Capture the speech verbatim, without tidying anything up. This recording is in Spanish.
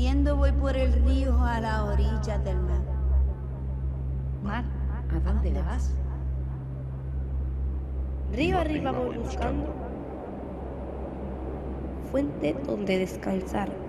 Corriendo voy por el río a la orilla del mar. Mar, ¿a dónde vas? Río arriba voy buscando fuente donde descansar.